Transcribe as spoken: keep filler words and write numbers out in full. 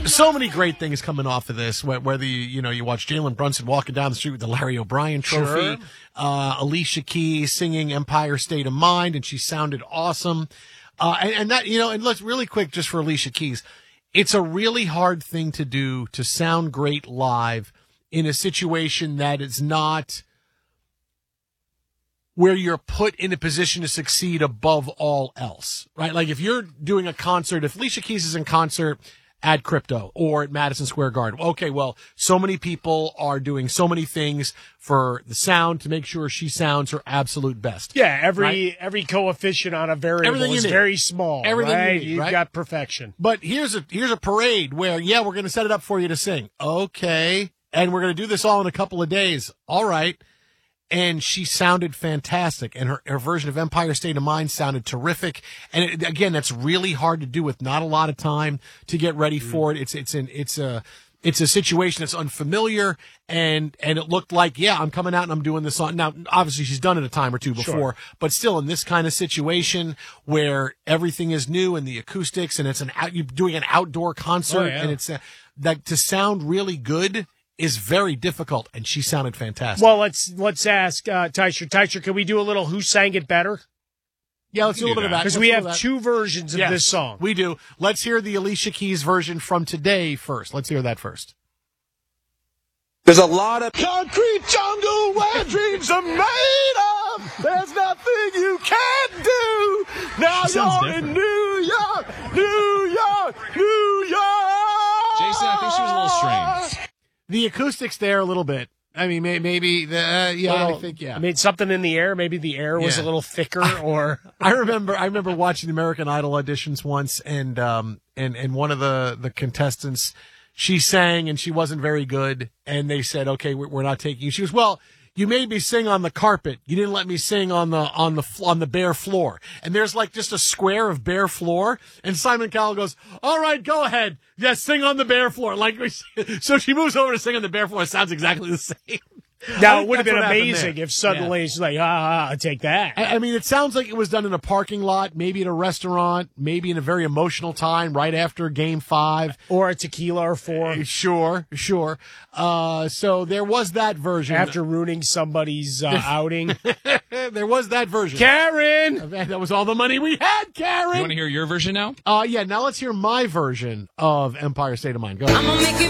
So many great things coming off of this. Whether you you know you watch Jalen Brunson walking down the street with the Larry O'Brien Trophy, Sure. uh, Alicia Keys singing "Empire State of Mind," and she sounded awesome. Uh, and, and that you know, and let's really quick just for Alicia Keys, it's a really hard thing to do to sound great live in a situation that is not where you're put in a position to succeed above all else, right? Like if you're doing a concert, if Alicia Keys is in concert at Crypto or at Madison Square Garden. Okay, well, so many people are doing so many things for the sound to make sure she sounds her absolute best. Yeah, every right? every coefficient on a variable Everything is need. very small. Everything right? you need, You've right? got perfection. But here's a here's a parade where, yeah, we're going to set it up for you to sing. Okay, and we're going to do this all in a couple of days. All right. And she sounded fantastic, and her, her version of Empire State of Mind sounded terrific. And it, again, that's really hard to do with not a lot of time to get ready for it. It's it's an it's a it's a situation that's unfamiliar, and and it looked like, yeah, I'm coming out and I'm doing this song. Now, obviously, she's done it a time or two before, Sure. but still, in this kind of situation where everything is new and the acoustics, and it's an out, you're doing an outdoor concert, Oh, yeah. and it's a, that to sound really good is very difficult, and she sounded fantastic. Well, let's let's ask uh, Teicher. Teicher, can we do a little Who Sang It Better? Yeah, let's do a little bit of that. Because Let's we do have that. two versions of Yes, this song. We do. Let's hear the Alicia Keys version from today first. Let's hear that first. There's a lot of concrete jungle where dreams are made of. There's nothing you can't do. Now She sounds you're different. in New York, New York, New York. Jason, I think she was a little strange. The acoustics there a little bit. I mean, may, maybe the uh, yeah. Well, I think yeah. I mean, something in the air. Maybe the air was Yeah. a little thicker, or I remember I remember watching the American Idol auditions once, and um and and one of the the contestants, she sang and she wasn't very good, and they said, okay, we're, we're not taking you. She goes, well, you made me sing on the carpet. You didn't let me sing on the on the fl- on the bare floor. And there's like just a square of bare floor. And Simon Cowell goes, "All right, go ahead. Yes, sing on the bare floor." Like so, she moves over to sing on the bare floor. It sounds exactly the same. now I it would have think been that's what happened amazing there. if suddenly Yeah. it's like, ah, ah, I'll take that. I I mean, it sounds like it was done in a parking lot, maybe at a restaurant, maybe in a very emotional time right after game five. Or a tequila or four. Sure, sure. Uh, so there was that version. After ruining somebody's uh, outing. there was that version. Karen! That was all the money we had, Karen. You want to hear your version now? Uh, yeah, now let's hear my version of Empire State of Mind. Go ahead. I'm gonna make it